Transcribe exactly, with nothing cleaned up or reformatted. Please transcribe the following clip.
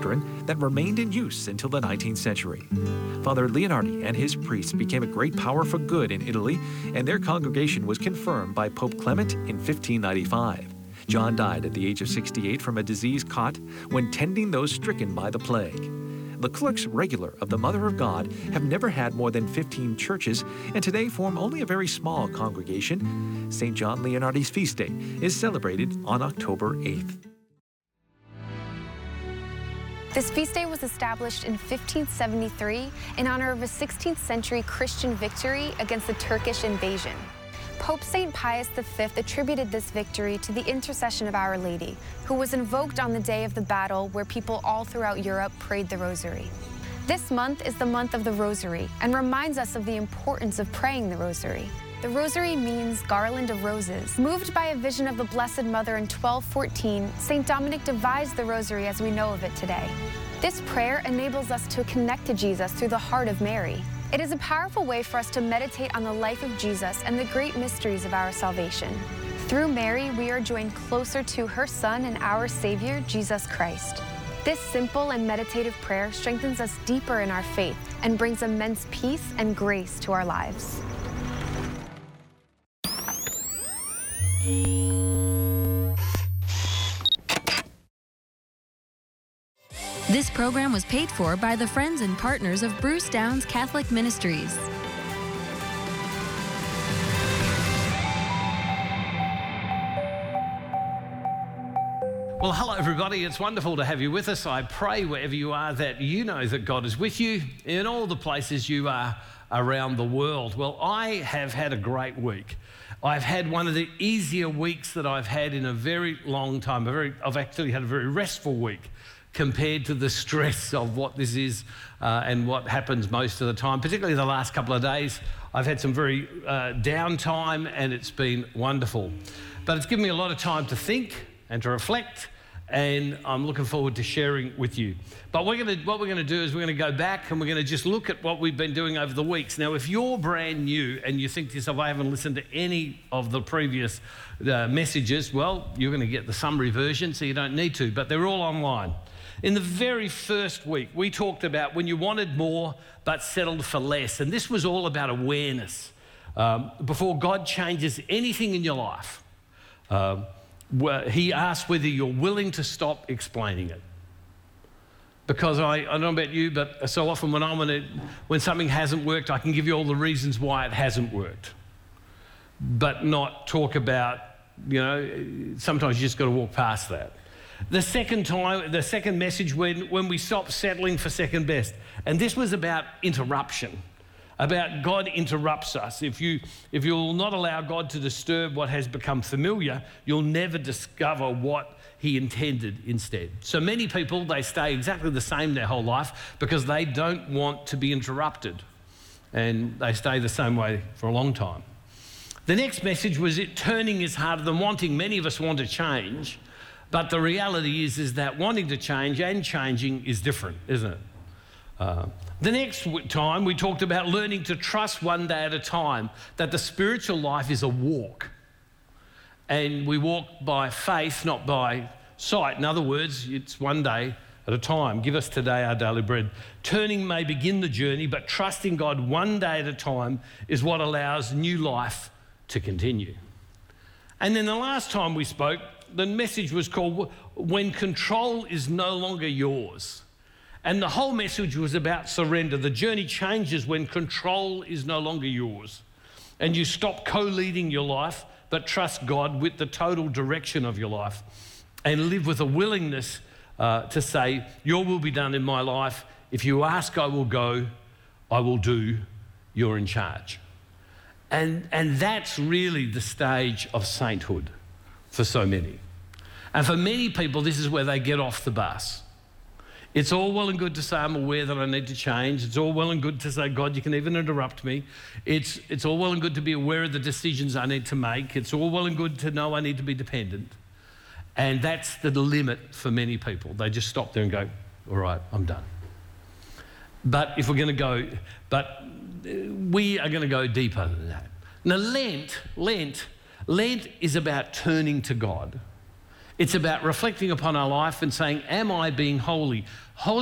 doctrine that remained in use until the nineteenth century. Father Leonardi and his priests became a great power for good in Italy, and their congregation was confirmed by Pope Clement in fifteen ninety-five. John died at the age of sixty-eight from a disease caught when tending those stricken by the plague. The clerks regular of the Mother of God have never had more than fifteen churches and today form only a very small congregation. Saint John Leonardi's feast day is celebrated on October eighth. This feast day was established in fifteen seventy-three in honor of a sixteenth century Christian victory against the Turkish invasion. Pope Saint Pius the Fifth attributed this victory to the intercession of Our Lady, who was invoked on the day of the battle where people all throughout Europe prayed the Rosary. This month is the month of the Rosary and reminds us of the importance of praying the Rosary. The Rosary means garland of roses. Moved by a vision of the Blessed Mother in twelve fourteen, Saint Dominic devised the Rosary as we know of it today. This prayer enables us to connect to Jesus through the heart of Mary. It is a powerful way for us to meditate on the life of Jesus and the great mysteries of our salvation. Through Mary, we are joined closer to her Son and our Savior, Jesus Christ. This simple and meditative prayer strengthens us deeper in our faith and brings immense peace and grace to our lives. This program was paid for by the friends and partners of Bruce Downs Catholic Ministries. Well, hello everybody. It's wonderful to have you with us. I pray wherever you are that you know that God is with you in all the places you are around the world. Well, I have had a great week. I've had one of the easier weeks that I've had in a very long time. A very, I've actually had a very restful week compared to the stress of what this is uh, and what happens most of the time, particularly the last couple of days. I've had some very uh, downtime and it's been wonderful. But it's given me a lot of time to think and to reflect, and I'm looking forward to sharing with you. But we're gonna, what we're going to do is we're going to go back and we're going to just look at what we've been doing over the weeks. Now, if you're brand new and you think to yourself, I haven't listened to any of the previous uh, messages, well, you're going to get the summary version, so you don't need to, but they're all online. In the very first week, we talked about when you wanted more but settled for less, and this was all about awareness. Um, before God changes anything in your life, uh, he asks whether you're willing to stop explaining it. Because I, I don't know about you, but so often when, I'm in when something hasn't worked, I can give you all the reasons why it hasn't worked, but not talk about, you know, sometimes you just got to walk past that. The second time, the second message when, when we stop settling for second best. And this was about interruption, about God interrupts us. If, you, if you'll not allow God to disturb what has become familiar, you'll never discover what he intended instead. So many people, they stay exactly the same their whole life because they don't want to be interrupted. And they stay the same way for a long time. The next message was it turning is harder than wanting. Many of us want to change. But the reality is, is that wanting to change and changing is different, isn't it? Uh, the next time we talked about learning to trust one day at a time, that the spiritual life is a walk. And we walk by faith, not by sight. In other words, it's one day at a time. Give us today our daily bread. Turning may begin the journey, but trusting God one day at a time is what allows new life to continue. And then the last time we spoke, the message was called When Control is No Longer Yours. And the whole message was about surrender. The journey changes when control is no longer yours. And you stop co-leading your life, but trust God with the total direction of your life. And live with a willingness uh, to say, your will be done in my life. If you ask, I will go. I will do. You're in charge. And, and that's really the stage of sainthood for so many. And for many people, this is where they get off the bus. It's all well and good to say, I'm aware that I need to change. It's all well and good to say, God, you can even interrupt me. It's, it's all well and good to be aware of the decisions I need to make. It's all well and good to know I need to be dependent. And that's the limit for many people. They just stop there and go, all right, I'm done. But if we're going to go, but we are going to go deeper than that. Now, Lent, Lent, Lent is about turning to God. It's about reflecting upon our life and saying, am I being holy? Holy